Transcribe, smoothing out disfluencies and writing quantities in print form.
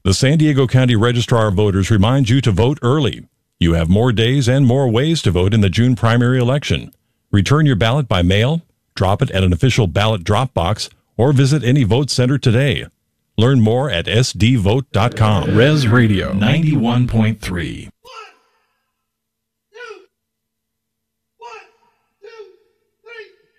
The San Diego County Registrar of Voters reminds you to vote early. You have more days and more ways to vote in the June primary election. Return your ballot by mail, drop it at an official ballot drop box, or visit any vote center today. Learn more at sdvote.com. Res Radio 91.3.